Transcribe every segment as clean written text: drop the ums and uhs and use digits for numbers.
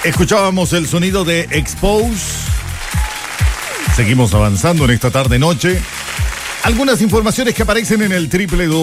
Escuchábamos el sonido de Expose. Seguimos avanzando en esta tarde-noche. Algunas informaciones que aparecen en el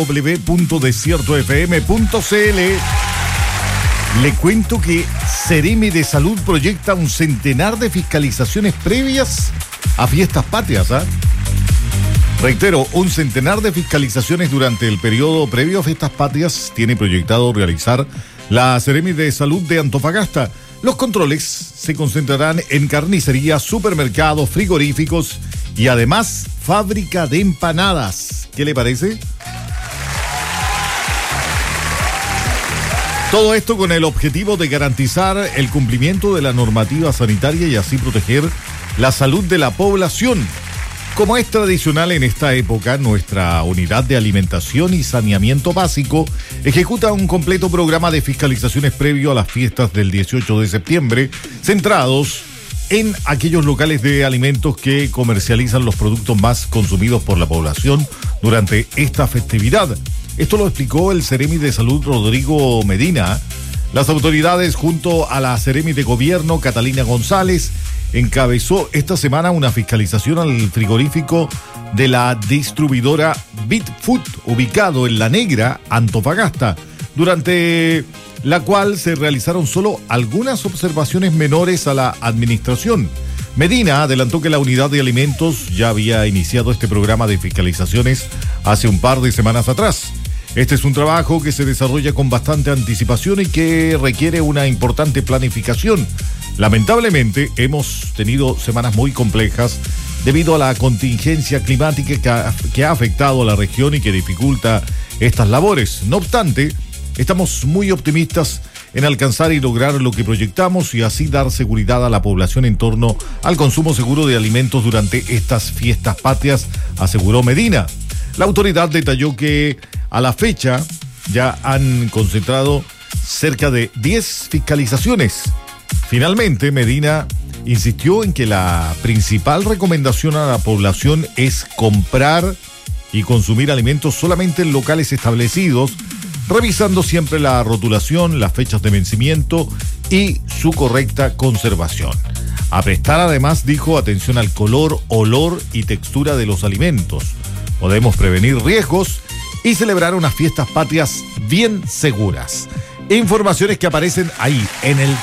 www.desiertofm.cl. Le cuento que Seremi de Salud proyecta un centenar de fiscalizaciones previas a fiestas patrias, ¿ah? Reitero, un centenar de fiscalizaciones durante el periodo previo a fiestas patrias tiene proyectado realizar la Seremi de Salud de Antofagasta. Los controles se concentrarán en carnicerías, supermercados, frigoríficos y además fábrica de empanadas. ¿Qué le parece? Todo esto con el objetivo de garantizar el cumplimiento de la normativa sanitaria y así proteger la salud de la población. Como es tradicional en esta época, nuestra unidad de alimentación y saneamiento básico ejecuta un completo programa de fiscalizaciones previo a las fiestas del 18 de septiembre, centrados en aquellos locales de alimentos que comercializan los productos más consumidos por la población durante esta festividad. Esto lo explicó el Seremi de Salud Rodrigo Medina. Las autoridades junto a la Seremi de Gobierno Catalina González encabezó esta semana una fiscalización al frigorífico de la distribuidora Bitfood, ubicado en La Negra, Antofagasta, durante la cual se realizaron solo algunas observaciones menores a la administración. Medina adelantó que la unidad de alimentos ya había iniciado este programa de fiscalizaciones hace un par de semanas atrás. Este es un trabajo que se desarrolla con bastante anticipación y que requiere una importante planificación. Lamentablemente, hemos tenido semanas muy complejas debido a la contingencia climática que ha afectado a la región y que dificulta estas labores. No obstante, estamos muy optimistas en alcanzar y lograr lo que proyectamos y así dar seguridad a la población en torno al consumo seguro de alimentos durante estas fiestas patrias, aseguró Medina. La autoridad detalló que a la fecha ya han concentrado cerca de 10 fiscalizaciones. Finalmente, Medina insistió en que la principal recomendación a la población es comprar y consumir alimentos solamente en locales establecidos, revisando siempre la rotulación, las fechas de vencimiento y su correcta conservación. A prestar además, dijo, atención al color, olor y textura de los alimentos. Podemos prevenir riesgos y celebrar unas fiestas patrias bien seguras. Informaciones que aparecen ahí en el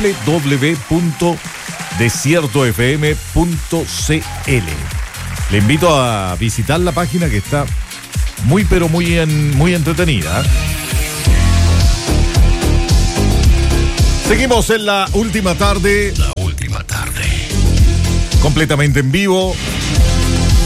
www.desiertofm.cl. Le invito a visitar la página que está muy entretenida. Seguimos en la última tarde. La última tarde. Completamente en vivo.